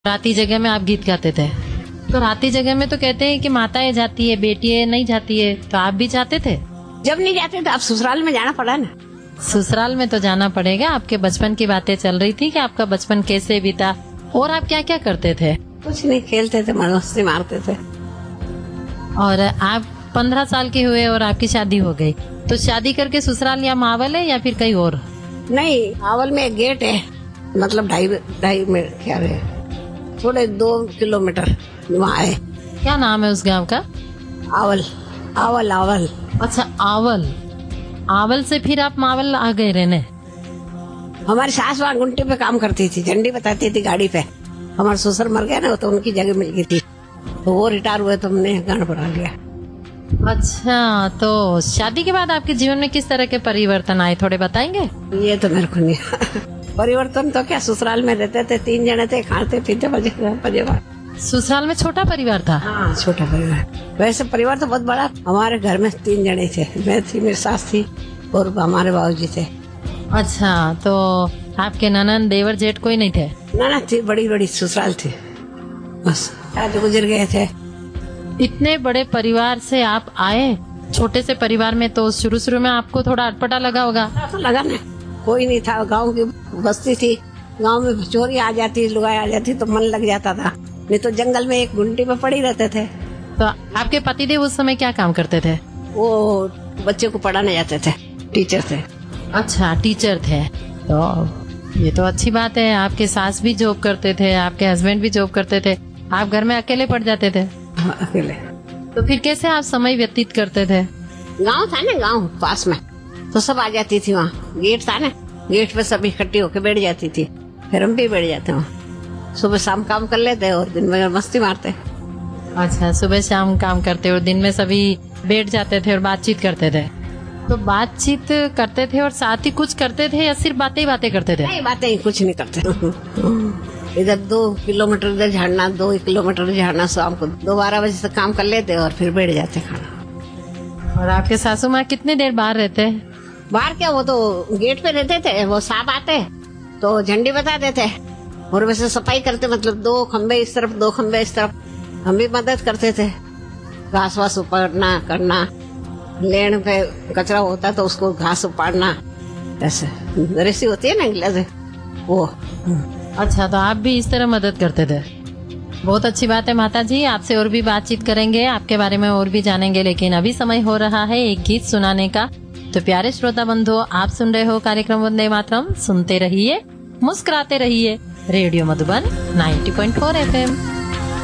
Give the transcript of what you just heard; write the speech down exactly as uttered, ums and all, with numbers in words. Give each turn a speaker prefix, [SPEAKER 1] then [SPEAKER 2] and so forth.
[SPEAKER 1] राती जगह में आप गीत गाते थे, तो राती जगह में तो कहते हैं कि माताएं जाती है, बेटियां नहीं जाती है, तो आप भी जाते थे?
[SPEAKER 2] जब नहीं जाते तो आप ससुराल में जाना पड़ा ना।
[SPEAKER 1] ससुराल में तो जाना पड़ेगा। आपके बचपन की बातें चल रही थी कि आपका बचपन कैसे बीता और आप क्या क्या करते थे?
[SPEAKER 2] कुछ नहीं, खेलते थे, मस्ती मारते थे।
[SPEAKER 1] और आप पंद्रह साल के हुए और आपकी शादी हो गई, तो शादी करके ससुराल या मावल है या फिर कहीं और?
[SPEAKER 2] नहीं, मावल में एक गेट है, मतलब ढाई ढाई में क्या है, थोड़े दो किलोमीटर वहाँ है।
[SPEAKER 1] क्या नाम है उस गांव का?
[SPEAKER 2] आवल। आवल आवल
[SPEAKER 1] अच्छा, आवल। आवल से फिर आप मावल आ गए रहने?
[SPEAKER 2] हमारी सास वहाँ गुंटे पे काम करती थी, झंडी बताती थी गाड़ी पे। हमारे ससुर मर गया ना, तो उनकी जगह मिल गई थी, तो वो रिटायर हुए तो हमने गाना बढ़ा लिया।
[SPEAKER 1] अच्छा, तो शादी के बाद आपके जीवन में किस तरह के परिवर्तन आए, थोड़े बताएंगे?
[SPEAKER 2] ये तो मेरे को नहीं परिवर्तन तो क्या, ससुराल में रहते थे, तीन जने थे, खाते पीते मजे मजे।
[SPEAKER 1] ससुराल में छोटा परिवार था?
[SPEAKER 2] हाँ, छोटा परिवार। वैसे परिवार तो बहुत बड़ा। हमारे घर में तीन जने थे, मैं थी, मेरी सास थी और हमारे बाबूजी थे।
[SPEAKER 1] अच्छा, तो आपके ननद देवर जेठ कोई नहीं थे?
[SPEAKER 2] नाना थी, बड़ी बड़ी ससुराल थी, बस आज गुजर गए थे।
[SPEAKER 1] इतने बड़े परिवार से आप आए छोटे से परिवार में, तो शुरू शुरू में आपको थोड़ा अटपटा लगा होगा?
[SPEAKER 2] तो लगा ना, कोई नहीं था, गांव की बस्ती थी, गांव में चोरी आ जाती, लुगाई आ जाती तो मन लग जाता था, नहीं तो जंगल में एक घुंटी पे पड़ी रहते थे।
[SPEAKER 1] तो आपके पतिदेव उस समय क्या काम करते थे?
[SPEAKER 2] वो बच्चे को पढ़ाने जाते थे, टीचर थे।
[SPEAKER 1] अच्छा, टीचर थे। तो ये तो अच्छी बात है। आपके सास भी जॉब करते थे, आपके हस्बैंड भी जॉब करते थे, आप घर में अकेले पड़ जाते थे?
[SPEAKER 2] हाँ, अकेले।
[SPEAKER 1] तो फिर कैसे आप समय व्यतीत करते थे?
[SPEAKER 2] गांव था ना, गांव पास में, तो सब आ जाती थी। वहाँ गेट था ना, गेट पे सब इकट्ठी होके बैठ जाती थी, फिर हम भी बैठ जाते वहाँ। सुबह शाम काम कर लेते और दिन में मस्ती मारते।
[SPEAKER 1] अच्छा, सुबह शाम काम करते और दिन में सभी बैठ जाते थे और बातचीत करते थे। तो बातचीत करते थे और साथ ही कुछ करते थे या सिर्फ बातें ही बातें करते थे?
[SPEAKER 2] नहीं, बातें ही, कुछ नहीं करते। इधर दो किलोमीटर इधर झाड़ना, दो किलोमीटर झाड़ना, शाम को दो बारह बजे तक काम कर लेते और फिर बैठ जाते खाना।
[SPEAKER 1] और आपके सासू माँ कितनी देर बाहर रहते?
[SPEAKER 2] बाहर क्या, वो तो गेट पे रहते थे, वो साहब आते तो झंडी बता देते और वैसे सफाई करते, मतलब दो खंबे इस तरफ, दो खंबे इस तरफ, हम भी मदद करते थे। घास वास उपाड़ना करना, लेन पे कचरा होता तो उसको घास उपाड़ना, ऐसे रेसी होती है ना गिलास, वो।
[SPEAKER 1] अच्छा, तो आप भी इस तरह मदद करते थे। बहुत अच्छी बात है माता जी, आपसे और भी बातचीत करेंगे, आपके बारे में और भी जानेंगे, लेकिन अभी समय हो रहा है एक गीत सुनाने का। तो प्यारे श्रोता बंधु, आप सुन रहे हो कार्यक्रम वंदे मातरम। सुनते रहिए, मुस्कुराते रहिए, radio Madhuban ninety point four F M.